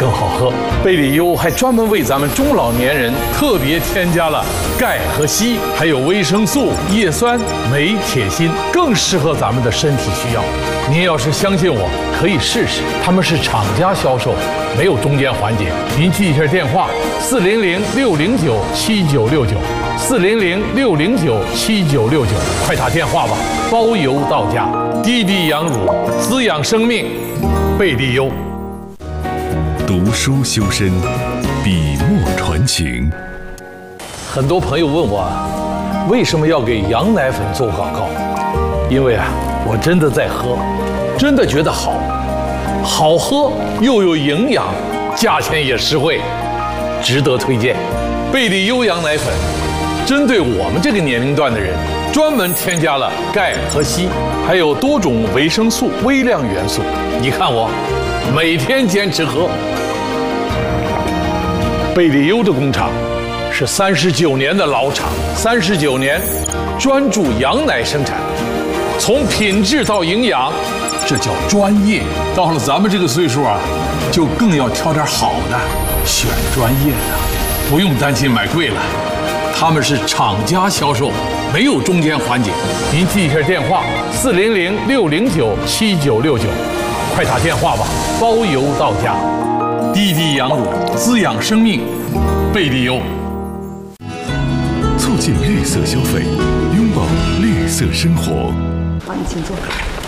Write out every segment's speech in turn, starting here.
更好喝。贝里优还专门为咱们中老年人特别添加了钙和硒，还有维生素、叶酸、镁、铁、锌，更适合咱们的身体需要。您要是相信我，可以试试，他们是厂家销售，没有中间环节。您记一下电话：400-609-7969，400-609-7969，快打电话吧，包邮到家。滴滴羊乳，滋养生命，贝利优。 读书修身，笔墨传情。 很多朋友问我，为什么要给羊奶粉做广告？因为我真的在喝，真的觉得好喝又有营养，价钱也实惠，值得推荐。贝利优羊奶粉针对我们这个年龄段的人，专门添加了钙和硒，还有多种维生素、微量元素。你看我每天坚持喝。贝利优的工厂是39年的老厂，39年专注羊奶生产，从品质到营养，这叫专业。到了咱们这个岁数就更要挑点好的，选专业的，不用担心买贵了。他们是厂家销售，没有中间环节。您记一下电话：400-609-7969，快打电话吧，包邮到家。滴滴羊乳，滋养生命，贝利优。 促进绿色消费，拥抱绿色生活。 好，你请坐。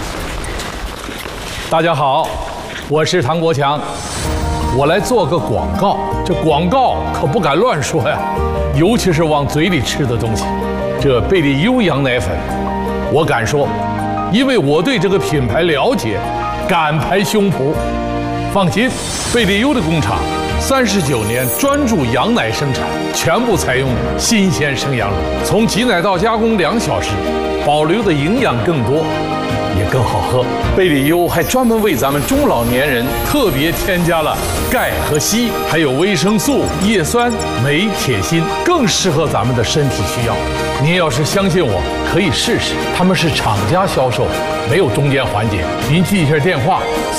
大家好，我是唐国强，我来做个广告。这广告可不敢乱说呀，尤其是往嘴里吃的东西。这贝利优羊奶粉，我敢说，因为我对这个品牌了解，敢拍胸脯。放心，贝利优的工厂39年专注羊奶生产，全部采用新鲜生羊乳，从挤奶到加工2小时，保留的营养更多，也更好喝。贝利优还专门为咱们中老年人特别添加了钙和硒，还有维生素、叶酸、镁、铁、锌，更适合咱们的身体需要。您要是相信我，可以试试，他们是厂家销售，没有中间环节。您记一下电话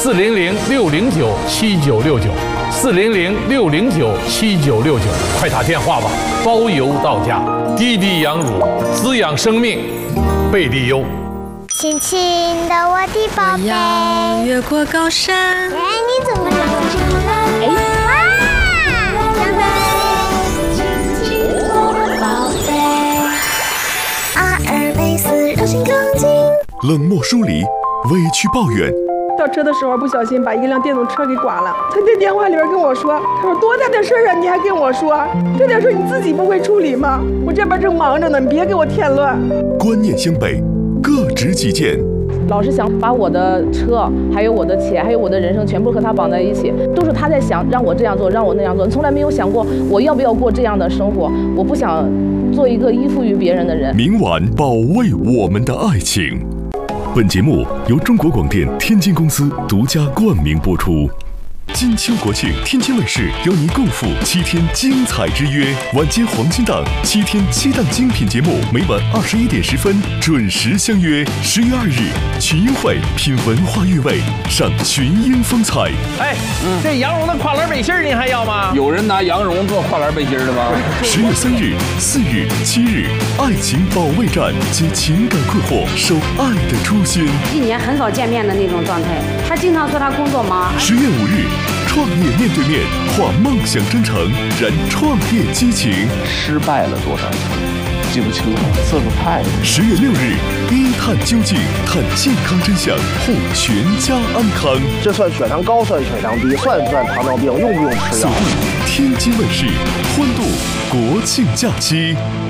：400-609-7969，400-609-7969，快打电话吧，包邮到家。滴滴羊乳，滋养生命，贝利优。 轻轻的我的宝贝， 越过高山。 哎，你怎么这么唱呢？哎，哇，宝贝，轻轻我的宝贝，阿尔卑斯让心更近。 冷漠疏离，委屈抱怨。 倒车的时候不小心把一辆电动车给剐了，他在电话里边跟我说，他说多大的事儿你还跟我说，这点事你自己不会处理吗？我这边正忙着呢，你别给我添乱。 观念相悖，各执己见。 老是想把我的车，还有我的钱，还有我的人生全部和他绑在一起，都是他在想让我这样做，让我那样做，从来没有想过我要不要过这样的生活。我不想做一个依附于别人的人。 明晚保卫我们的爱情。本节目由中国广电天津公司独家冠名播出。金秋国庆，天津卫视邀您共赴7天精彩之约，晚间黄金档7天7档精品节目，每晚21点10分准时相约。10月2日，群英会品文化韵味，赏群英风采。 哎，这羊绒的跨栏背心你还要吗？ 有人拿羊绒做跨栏背心的吗 ？10月3日、4日、7日，爱情保卫战，解情感困惑，守爱的初心。 1年很少见面的那种状态，他经常说他工作忙。 10月5日。创业面对面，化梦想真诚，燃创业激情。 失败了多少次，记不清了，次数太多。 10月6日，一探究竟，探健康真相，护全家安康。 这算血糖高，算血糖低，算不算糖尿病？用不用吃药？ 锁定天津卫视，欢度国庆假期。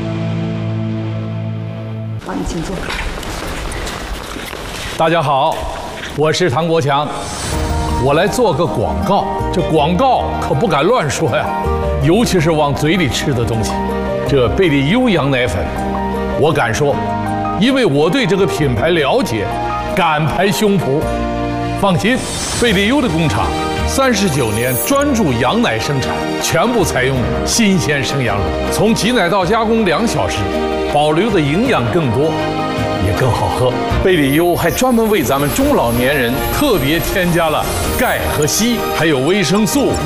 好，你请坐。 大家好，我是唐国强。我来做个广告，这广告可不敢乱说呀，尤其是往嘴里吃的东西。这贝利优羊奶粉，我敢说，因为我对这个品牌了解，敢拍胸脯。放心，贝利优的工厂39年专注羊奶生产，全部采用新鲜生羊乳，从挤奶到加工2小时，保留的营养更多，也更好喝。贝利优还专门为咱们中老年人特别添加了钙和硒，还有维生素。